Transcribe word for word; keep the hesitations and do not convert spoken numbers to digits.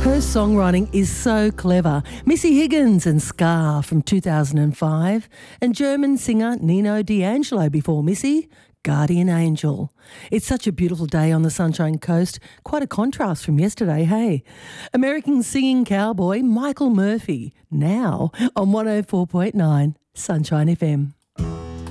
Her songwriting is so clever. Missy Higgins and Scar from two thousand five, and German singer Nino D'Angelo before Missy, Guardian Angel. It's such a beautiful day on the Sunshine Coast. Quite a contrast from yesterday, hey? American singing cowboy Michael Murphy, now on one oh four point nine Sunshine F M.